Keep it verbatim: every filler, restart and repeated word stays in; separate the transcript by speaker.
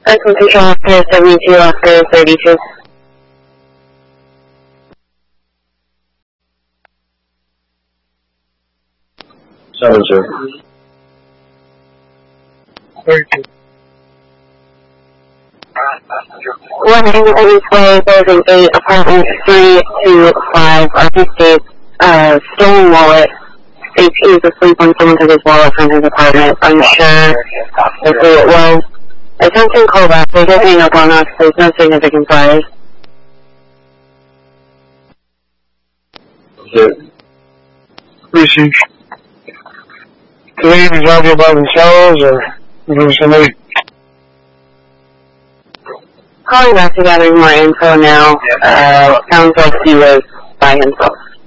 Speaker 1: Oakland Central Oscar seventy-two, Oscar thirty-two.
Speaker 2: Seven, sir.
Speaker 3: thirty-two.
Speaker 1: One English Way, Building eight, Apartment three two five, Arctic uh, stolen wallet. States he was asleep when someone took his wallet from his apartment. Unsure of who it was. Attention callback, they did hang up on us, there's no significant fires.
Speaker 2: Sir.
Speaker 3: Received. Do they even drive here by themselves, or is somebody?
Speaker 1: Calling back to gathering more info now. Uh, sounds like he was by himself.